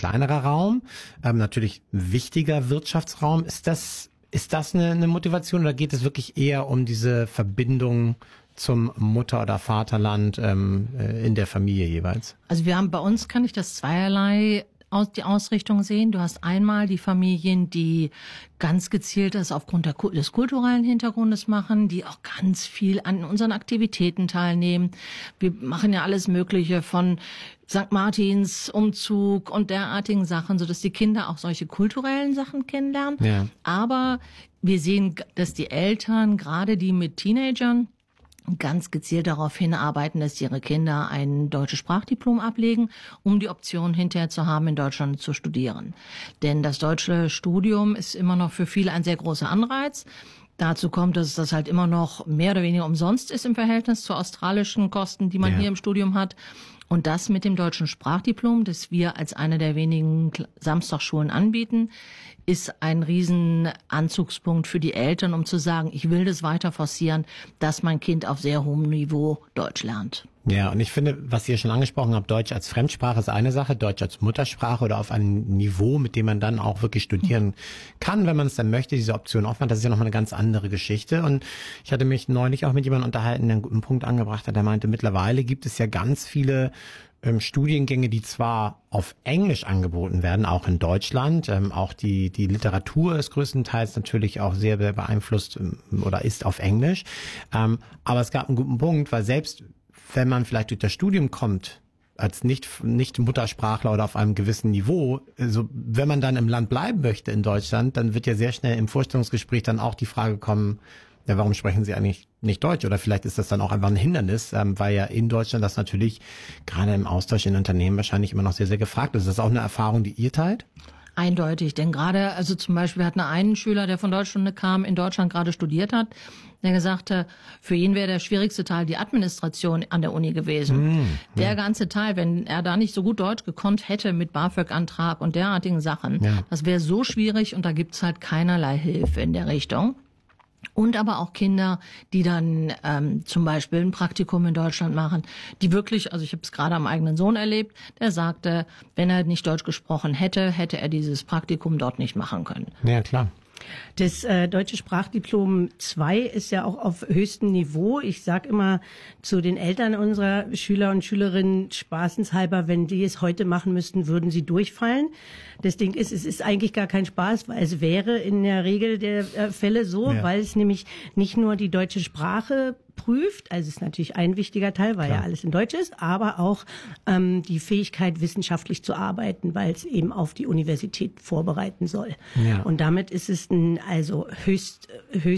kleinerer Raum, natürlich ein wichtiger Wirtschaftsraum. Ist das eine Motivation oder geht es wirklich eher um diese Verbindung zum Mutter- oder Vaterland in der Familie jeweils? Also wir haben bei uns, kann ich das zweierlei die Ausrichtung sehen. Du hast einmal die Familien, die ganz gezielt das aufgrund des kulturellen Hintergrundes machen, die auch ganz viel an unseren Aktivitäten teilnehmen. Wir machen ja alles Mögliche von St. Martins Umzug und derartigen Sachen, sodass die Kinder auch solche kulturellen Sachen kennenlernen. Ja. Aber wir sehen, dass die Eltern, gerade die mit Teenagern, ganz gezielt darauf hinarbeiten, dass ihre Kinder ein deutsches Sprachdiplom ablegen, um die Option hinterher zu haben, in Deutschland zu studieren. Denn das deutsche Studium ist immer noch für viele ein sehr großer Anreiz. Dazu kommt, dass das halt immer noch mehr oder weniger umsonst ist im Verhältnis zu australischen Kosten, die man hier im Studium hat. Und das mit dem deutschen Sprachdiplom, das wir als eine der wenigen Samstagsschulen anbieten, ist ein riesen Anzugspunkt für die Eltern, um zu sagen, ich will das weiter forcieren, dass mein Kind auf sehr hohem Niveau Deutsch lernt. Ja, und ich finde, was ihr schon angesprochen habt, Deutsch als Fremdsprache ist eine Sache, Deutsch als Muttersprache oder auf einem Niveau, mit dem man dann auch wirklich studieren kann, wenn man es dann möchte, diese Option aufmacht, das ist ja nochmal eine ganz andere Geschichte. Und ich hatte mich neulich auch mit jemandem unterhalten, der einen guten Punkt angebracht hat, der meinte, mittlerweile gibt es ja ganz viele Studiengänge, die zwar auf Englisch angeboten werden, auch in Deutschland, auch die Literatur ist größtenteils natürlich auch sehr beeinflusst oder ist auf Englisch, aber es gab einen guten Punkt, weil selbst wenn man vielleicht durch das Studium kommt, als nicht Muttersprachler oder auf einem gewissen Niveau, also wenn man dann im Land bleiben möchte in Deutschland, dann wird ja sehr schnell im Vorstellungsgespräch dann auch die Frage kommen, ja, warum sprechen Sie eigentlich nicht Deutsch? Oder vielleicht ist das dann auch einfach ein Hindernis, weil ja in Deutschland das natürlich gerade im Austausch in Unternehmen wahrscheinlich immer noch sehr, sehr gefragt ist. Ist das auch eine Erfahrung, die ihr teilt? Eindeutig, denn gerade, also zum Beispiel, wir hatten einen Schüler, der von Deutschstunde kam, in Deutschland gerade studiert hat, der gesagt hat, für ihn wäre der schwierigste Teil die Administration an der Uni gewesen. Der ganze Teil, wenn er da nicht so gut Deutsch gekonnt hätte mit BAföG-Antrag und derartigen Sachen, das wäre so schwierig und da gibt's halt keinerlei Hilfe in der Richtung. Und aber auch Kinder, die dann zum Beispiel ein Praktikum in Deutschland machen, die wirklich, also ich habe es gerade am eigenen Sohn erlebt, der sagte, wenn er nicht Deutsch gesprochen hätte, hätte er dieses Praktikum dort nicht machen können. Ja, klar. Das deutsche Sprachdiplom 2 ist ja auch auf höchstem Niveau. Ich sag immer zu den Eltern unserer Schüler und Schülerinnen spaßenshalber, wenn die es heute machen müssten, würden sie durchfallen. Das Ding ist, es ist eigentlich gar kein Spaß, weil es wäre in der Regel der Fälle so, weil es nämlich nicht nur die deutsche Sprache prüft, also ist natürlich ein wichtiger Teil, weil ja alles in Deutsch ist, aber auch die Fähigkeit, wissenschaftlich zu arbeiten, weil es eben auf die Universität vorbereiten soll. Ja. Und damit ist es ein höchst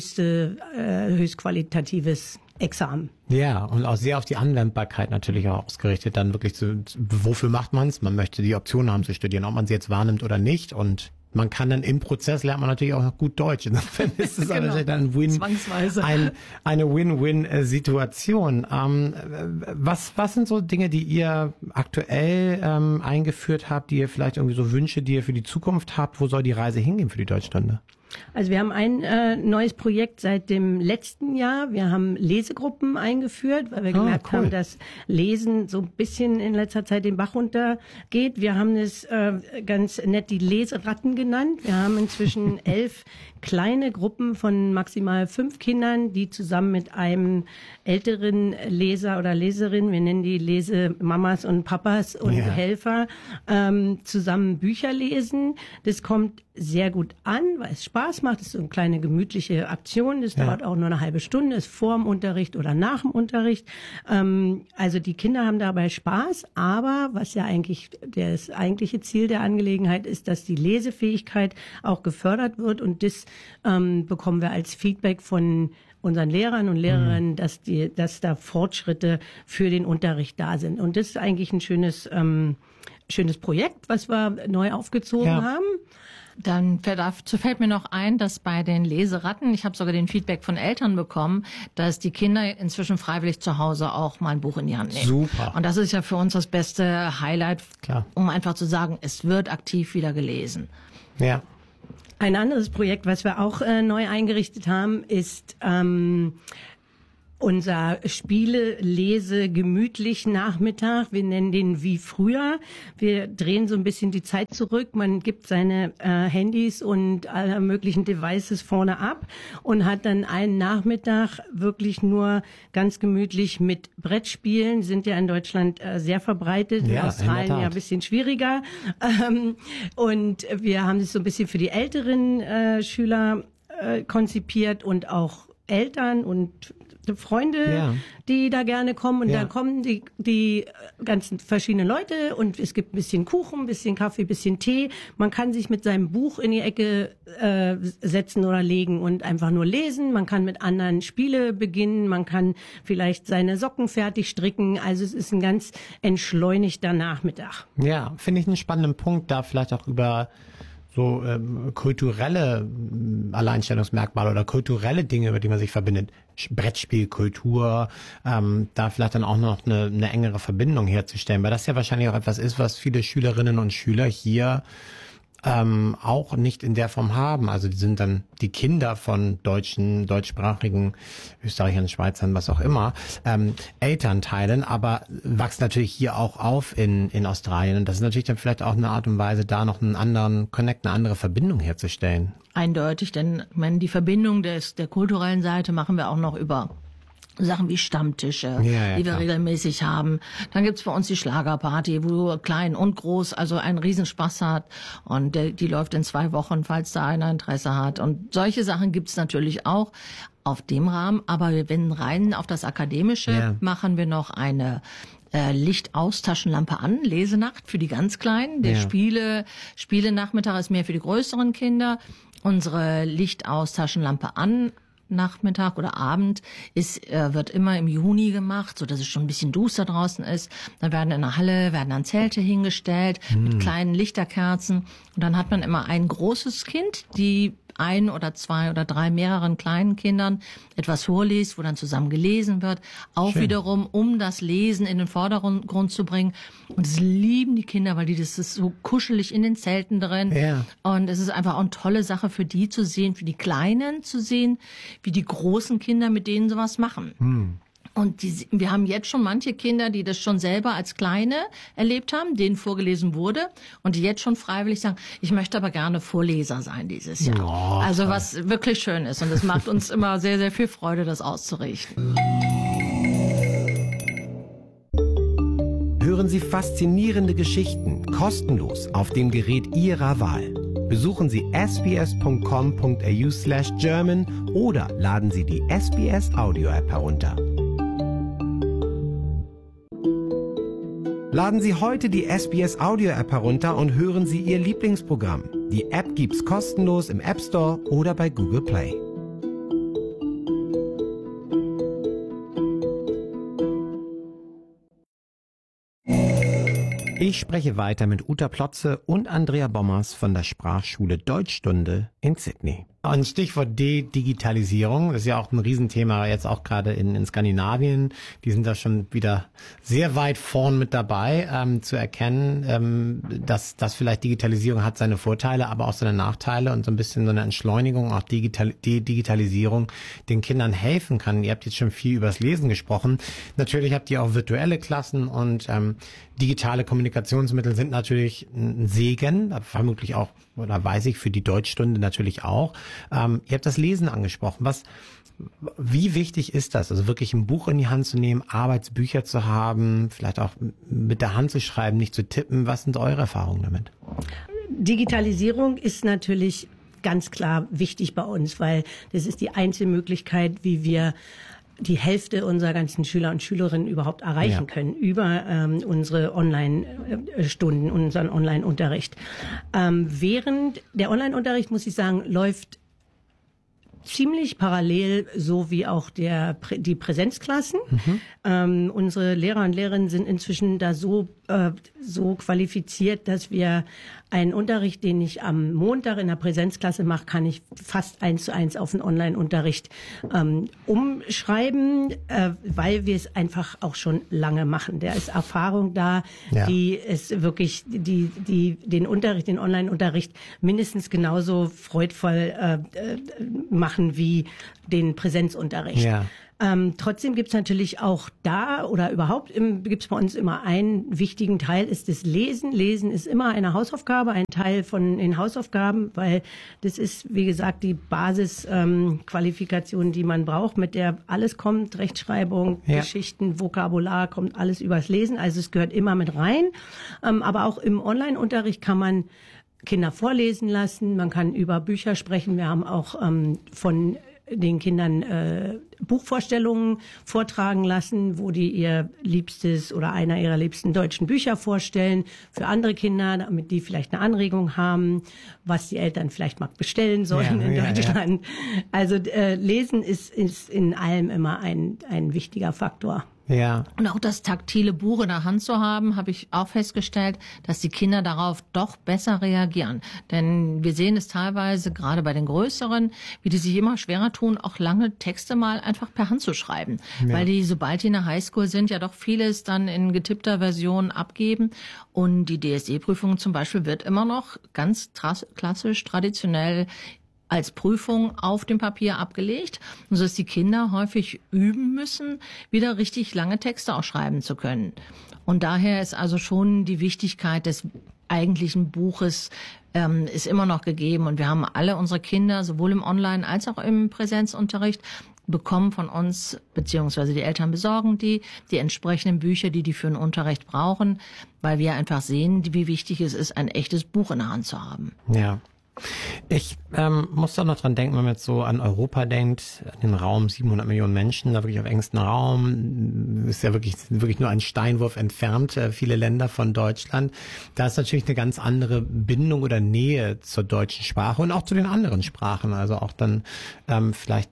qualitatives Examen. Ja, und auch sehr auf die Anwendbarkeit natürlich auch ausgerichtet, dann wirklich wofür macht man es? Man möchte die Option haben zu studieren, ob man sie jetzt wahrnimmt oder nicht, und man kann dann im Prozess lernt man natürlich auch noch gut Deutsch. Insofern ist es genau. Dann eine Win-Win-Situation. Was sind so Dinge, die ihr aktuell eingeführt habt, die ihr vielleicht irgendwie so Wünsche, die ihr für die Zukunft habt? Wo soll die Reise hingehen für die Deutschstunde? Also wir haben ein neues Projekt seit dem letzten Jahr. Wir haben Lesegruppen eingeführt, weil wir gemerkt haben, dass Lesen so ein bisschen in letzter Zeit den Bach runtergeht. Wir haben es ganz nett die Leseratten genannt. Wir haben inzwischen 11 kleine Gruppen von maximal 5 Kindern, die zusammen mit einem älteren Leser oder Leserin, wir nennen die Lesemamas und Papas und Helfer, zusammen Bücher lesen. Das kommt sehr gut an, weil es Spaß macht. Es ist so eine kleine gemütliche Aktion. Das dauert auch nur eine halbe Stunde, ist vor dem Unterricht oder nach dem Unterricht. Also die Kinder haben dabei Spaß, aber was ja eigentlich das eigentliche Ziel der Angelegenheit ist, dass die Lesefähigkeit auch gefördert wird, und das bekommen wir als Feedback von unseren Lehrern und Lehrerinnen, dass da Fortschritte für den Unterricht da sind. Und das ist eigentlich ein schönes Projekt, was wir neu aufgezogen haben. Dann fällt mir noch ein, dass bei den Leseratten, ich habe sogar den Feedback von Eltern bekommen, dass die Kinder inzwischen freiwillig zu Hause auch mal ein Buch in die Hand nehmen. Super. Und das ist ja für uns das beste Highlight, um einfach zu sagen, es wird aktiv wieder gelesen. Ja. Ein anderes Projekt, was wir auch neu eingerichtet haben, ist unser gemütlich Nachmittag. Wir nennen den wie früher. Wir drehen so ein bisschen die Zeit zurück. Man gibt seine Handys und alle möglichen Devices vorne ab und hat dann einen Nachmittag wirklich nur ganz gemütlich mit Brettspielen. Sind ja in Deutschland sehr verbreitet, in Australien ja ein bisschen schwieriger. Und wir haben es so ein bisschen für die älteren Schüler konzipiert und auch Eltern und Freunde, die da gerne kommen. Und da kommen die ganzen verschiedenen Leute und es gibt ein bisschen Kuchen, ein bisschen Kaffee, ein bisschen Tee. Man kann sich mit seinem Buch in die Ecke setzen oder legen und einfach nur lesen. Man kann mit anderen Spiele beginnen. Man kann vielleicht seine Socken fertig stricken. Also es ist ein ganz entschleunigter Nachmittag. Ja, finde ich einen spannenden Punkt, da vielleicht auch über so kulturelle Alleinstellungsmerkmale oder kulturelle Dinge, über die man sich verbindet, Brettspielkultur, da vielleicht dann auch noch eine engere Verbindung herzustellen, weil das ja wahrscheinlich auch etwas ist, was viele Schülerinnen und Schüler hier auch nicht in der Form haben. Also die sind dann die Kinder von deutschsprachigen Österreichern, Schweizern, was auch immer, Elternteilen, aber wachsen natürlich hier auch auf in Australien. Und das ist natürlich dann vielleicht auch eine Art und Weise, da noch einen anderen Connect, eine andere Verbindung herzustellen. Eindeutig, denn ich meine, die Verbindung der kulturellen Seite machen wir auch noch über Sachen wie Stammtische, die wir regelmäßig haben. Dann gibt's bei uns die Schlagerparty, wo klein und groß also einen Riesenspaß hat. Und die läuft in 2 Wochen, falls da einer Interesse hat. Und solche Sachen gibt's natürlich auch auf dem Rahmen. Aber wenn rein auf das Akademische machen wir noch eine Licht-aus-Taschenlampe an, Lesenacht für die ganz Kleinen. Der Spielenachmittag ist mehr für die größeren Kinder. Unsere Licht-aus-Taschenlampe an Nachmittag oder Abend wird immer im Juni gemacht, so dass es schon ein bisschen duster draußen ist. Dann werden in der Halle dann Zelte hingestellt mit kleinen Lichterkerzen und dann hat man immer ein großes Kind, die 1 oder 2 oder 3 mehreren kleinen Kindern etwas vorliest, wo dann zusammen gelesen wird. Auch schön. Wiederum, um das Lesen in den Vordergrund zu bringen. Und das lieben die Kinder, weil das ist so kuschelig in den Zelten drin. Ja. Und es ist einfach auch eine tolle Sache für die zu sehen, für die Kleinen zu sehen, wie die großen Kinder mit denen sowas machen. Und wir haben jetzt schon manche Kinder, die das schon selber als Kleine erlebt haben, denen vorgelesen wurde und die jetzt schon freiwillig sagen, ich möchte aber gerne Vorleser sein dieses Jahr. Oh, also was wirklich schön ist und es macht uns immer sehr, sehr viel Freude, das auszurichten. Hören Sie faszinierende Geschichten kostenlos auf dem Gerät Ihrer Wahl. Besuchen Sie sbs.com.au/German oder laden Sie die SBS Audio App herunter. Laden Sie heute die SBS Audio App herunter und hören Sie Ihr Lieblingsprogramm. Die App gibt's kostenlos im App Store oder bei Google Play. Ich spreche weiter mit Uta Plotze und Andrea Bommers von der Sprachschule Deutschstunde in Sydney. Ein Stichwort Digitalisierung ist ja auch ein Riesenthema jetzt auch gerade in Skandinavien. Die sind da schon wieder sehr weit vorn mit dabei, zu erkennen, dass vielleicht Digitalisierung hat seine Vorteile, aber auch seine Nachteile und so ein bisschen so eine Entschleunigung, auch die Digitalisierung den Kindern helfen kann. Ihr habt jetzt schon viel übers Lesen gesprochen. Natürlich habt ihr auch virtuelle Klassen und digitale Kommunikationsmittel sind natürlich ein Segen, vermutlich auch, oder weiß ich, für die Deutschstunde natürlich auch. Ihr habt das Lesen angesprochen. Wie wichtig ist das? Also wirklich ein Buch in die Hand zu nehmen, Arbeitsbücher zu haben, vielleicht auch mit der Hand zu schreiben, nicht zu tippen. Was sind eure Erfahrungen damit? Digitalisierung ist natürlich ganz klar wichtig bei uns, weil das ist die einzige Möglichkeit, wie wir die Hälfte unserer ganzen Schüler und Schülerinnen überhaupt erreichen können über unsere Online-Stunden, unseren Online-Unterricht. Während der Online-Unterricht, muss ich sagen, läuft ziemlich parallel, so wie auch die Präsenzklassen. Unsere Lehrer und Lehrerinnen sind inzwischen da so qualifiziert, dass wir einen Unterricht, den ich am Montag in der Präsenzklasse mache, kann ich fast 1:1 auf den Online-Unterricht umschreiben, weil wir es einfach auch schon lange machen. Da ist Erfahrung da, die es wirklich den Online-Unterricht mindestens genauso freudvoll machen wie den Präsenzunterricht. Ja. Trotzdem gibt's natürlich auch da oder überhaupt gibt's bei uns immer einen wichtigen Teil, ist das Lesen. Lesen ist immer eine Hausaufgabe, ein Teil von den Hausaufgaben, weil das ist, wie gesagt, die Basisqualifikation, die man braucht, mit der alles kommt, Rechtschreibung, Geschichten, Vokabular, kommt alles übers Lesen. Also es gehört immer mit rein. Aber auch im Online-Unterricht kann man Kinder vorlesen lassen, man kann über Bücher sprechen. Wir haben auch von den Kindern Buchvorstellungen vortragen lassen, wo die ihr liebstes oder einer ihrer liebsten deutschen Bücher vorstellen für andere Kinder, damit die vielleicht eine Anregung haben, was die Eltern vielleicht mal bestellen sollen in Deutschland. Ja. Also Lesen ist in allem immer ein wichtiger Faktor. Ja. Und auch das taktile Buch in der Hand zu haben, habe ich auch festgestellt, dass die Kinder darauf doch besser reagieren. Denn wir sehen es teilweise, gerade bei den Größeren, wie die sich immer schwerer tun, auch lange Texte mal einfach per Hand zu schreiben. Ja. Weil die, sobald die in der Highschool sind, ja doch vieles dann in getippter Version abgeben. Und die DSE-Prüfung zum Beispiel wird immer noch ganz klassisch, traditionell als Prüfung auf dem Papier abgelegt, so dass die Kinder häufig üben müssen, wieder richtig lange Texte auch schreiben zu können. Und daher ist also schon die Wichtigkeit des eigentlichen Buches ist immer noch gegeben. Und wir haben alle unsere Kinder, sowohl im Online- als auch im Präsenzunterricht, bekommen von uns, beziehungsweise die Eltern besorgen die entsprechenden Bücher, die für den Unterricht brauchen, weil wir einfach sehen, wie wichtig es ist, ein echtes Buch in der Hand zu haben. Ja. Ich muss doch noch dran denken, wenn man jetzt so an Europa denkt, an den Raum 700 Millionen Menschen, da wirklich auf engstem Raum, ist ja wirklich nur ein Steinwurf entfernt, viele Länder von Deutschland. Da ist natürlich eine ganz andere Bindung oder Nähe zur deutschen Sprache und auch zu den anderen Sprachen, also auch dann vielleicht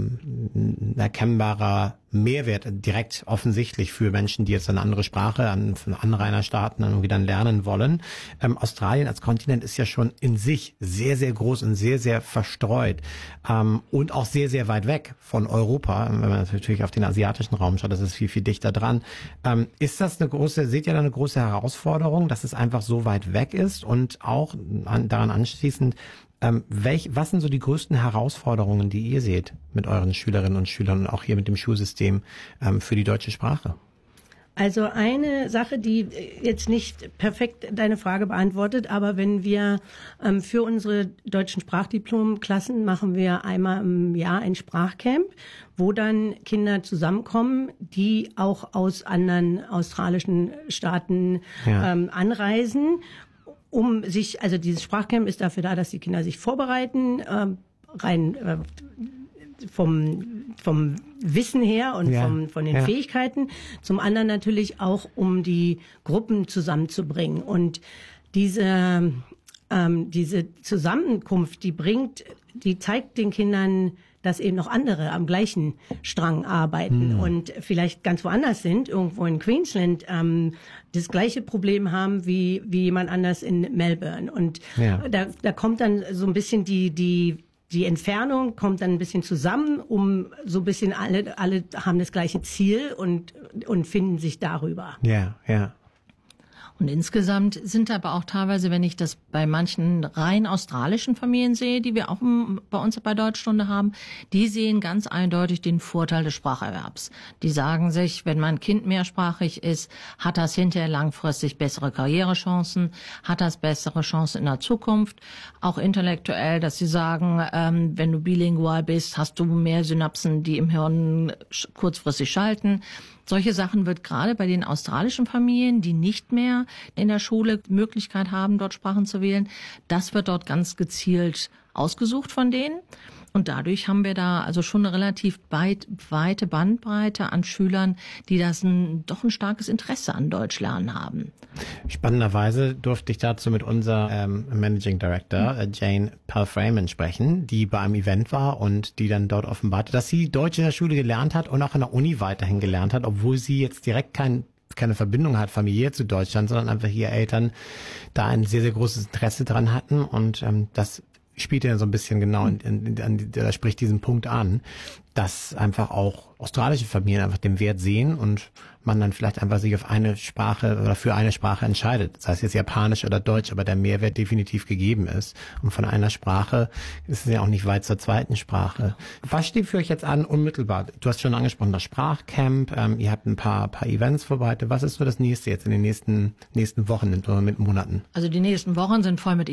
ein erkennbarer Mehrwert direkt offensichtlich für Menschen, die jetzt eine andere Sprache von Anrainerstaaten irgendwie dann lernen wollen. Australien als Kontinent ist ja schon in sich sehr, sehr groß und sehr, sehr verstreut und auch sehr, sehr weit weg von Europa. Wenn man natürlich auf den asiatischen Raum schaut, das ist viel, viel dichter dran. Ist das seht ihr da eine große Herausforderung, dass es einfach so weit weg ist und auch daran anschließend, was sind so die größten Herausforderungen, die ihr seht mit euren Schülerinnen und Schülern und auch hier mit dem Schulsystem für die deutsche Sprache? Also eine Sache, die jetzt nicht perfekt deine Frage beantwortet, aber wenn wir für unsere deutschen Sprachdiplomklassen machen wir einmal im Jahr ein Sprachcamp, wo dann Kinder zusammenkommen, die auch aus anderen australischen Staaten anreisen. Also dieses Sprachcamp ist dafür da, dass die Kinder sich vorbereiten, vom Wissen her und von den Fähigkeiten. Zum anderen natürlich auch, um die Gruppen zusammenzubringen. Und diese Zusammenkunft, die zeigt den Kindern, dass eben noch andere am gleichen Strang arbeiten und vielleicht ganz woanders sind, irgendwo in Queensland, das gleiche Problem haben wie jemand anders in Melbourne. Und da kommt dann so ein bisschen die Entfernung kommt dann ein bisschen zusammen, um so ein bisschen alle haben das gleiche Ziel und finden sich darüber. Ja, ja. Und insgesamt sind aber auch teilweise, wenn ich das bei manchen rein australischen Familien sehe, die wir auch bei uns bei Deutschstunde haben, die sehen ganz eindeutig den Vorteil des Spracherwerbs. Die sagen sich, wenn mein Kind mehrsprachig ist, hat das hinterher langfristig bessere Karrierechancen, hat das bessere Chancen in der Zukunft, auch intellektuell, dass sie sagen, wenn du bilingual bist, hast du mehr Synapsen, die im Hirn kurzfristig schalten. Solche Sachen wird gerade bei den australischen Familien, die nicht mehr in der Schule die Möglichkeit haben, dort Sprachen zu wählen, das wird dort ganz gezielt ausgesucht von denen. Und dadurch haben wir da also schon eine relativ weite Bandbreite an Schülern, die doch ein starkes Interesse an Deutschlernen haben. Spannenderweise durfte ich dazu mit unserer Managing Director Jane Palfreyman sprechen, die bei einem Event war und die dann dort offenbarte, dass sie Deutsch in der Schule gelernt hat und auch an der Uni weiterhin gelernt hat, obwohl sie jetzt direkt keine Verbindung hat familiär zu Deutschland, sondern einfach ihre Eltern da ein sehr, sehr großes Interesse dran hatten und das spielt ja so ein bisschen genau, da spricht diesen Punkt an, dass einfach auch australische Familien einfach den Wert sehen und man dann vielleicht einfach sich auf eine Sprache oder für eine Sprache entscheidet. Das heißt jetzt Japanisch oder Deutsch, aber der Mehrwert definitiv gegeben ist. Und von einer Sprache ist es ja auch nicht weit zur zweiten Sprache. Was steht für euch jetzt an unmittelbar? Du hast schon angesprochen, das Sprachcamp, ihr habt ein paar Events vorbereitet. Was ist so das nächste jetzt in den nächsten Wochen oder mit Monaten? Also die nächsten Wochen sind voll mit